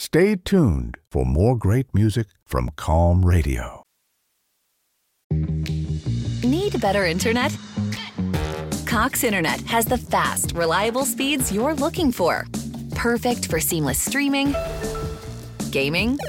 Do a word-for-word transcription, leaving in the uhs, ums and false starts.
Stay tuned for more great music from Calm Radio. Need better internet? Cox Internet has the fast, reliable speeds you're looking for. Perfect for seamless streaming, gaming,